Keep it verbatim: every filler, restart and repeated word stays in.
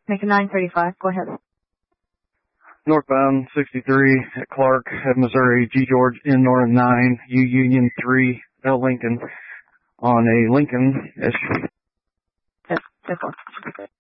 Make a nine thirty-five. Go ahead. Northbound sixty-three at Clark, at Missouri, G George N North nine, U Union three, L Lincoln, on a Lincoln S U V. Yes, yes,